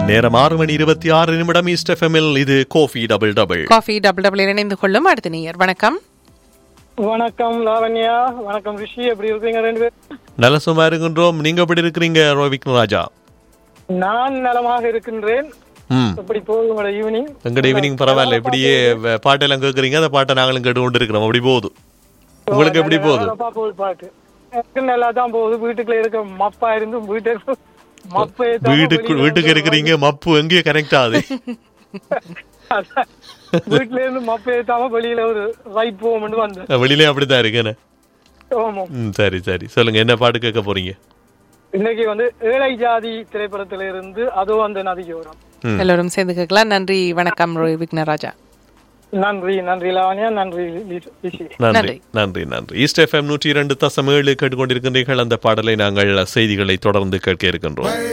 நேரம் 6:26 ஈஸ்ட் எஃப்எம்மில் இது காஃபி டபுள் டபுள் இணைந்து கொள்ளும் அடுத்த நேயர். வணக்கம். வணக்கம் லாவண்யா. வணக்கம் ரிஷி. எப்படி இருக்கீங்க ரெண்டு பேரும்? நல்ல சும்மா இருக்கின்றோம். நீங்க எப்படி இருக்கிறீங்க ரோவிக்ன ராஜா? நான் நலமாக இருக்கின்றேன். எப்படி போகுது ஈவினிங்? எங்கட ஈவினிங் பரவாயில்ல. இப்படியே பாட்டெல்லாம் கேட்குறீங்க, அந்த பாட்டை நாங்களும் கேட்டு கொண்டு இருக்கிறோம். அப்படி போகுது. உங்களுக்கு எப்படி போகுது? பாட்டு எனக்கு நல்லா தான் போகுது. வீட்டுக்குள்ள இருக்க மப்பா இருந்து வீட்டுக்கு இருக்கிறீங்க, மப்பு எங்கேயே கனெக்ட் ஆகுது. வீட்டுல இருந்து மப்ப ஏத்தாம வெளியில ஒரு ரைட் போவோம்னு வந்தேன். வெளியிலே அப்படித்தான் இருக்கு. சரி சரி, சொல்லுங்க, என்ன பாட்டு கேட்க போறீங்க? இன்னைக்கு ஏழை ஜாதி திரைப்படத்தில இருந்து அதோ அந்த நதியோரம். எல்லோரும் சேர்ந்து கேட்கலாம். நன்றி, வணக்கம் விக்னராஜா. நன்றி நன்றி லாவண்யா. நன்றி நன்றி நன்றி நன்றி. ஈஸ்ட் எஃப்எம் 102.7 கேட்டுக்கொண்டிருக்கின்றீர்கள். அந்த பாடலை நாங்கள் செய்திகளை தொடர்ந்து கேட்க இருக்கின்றோம்.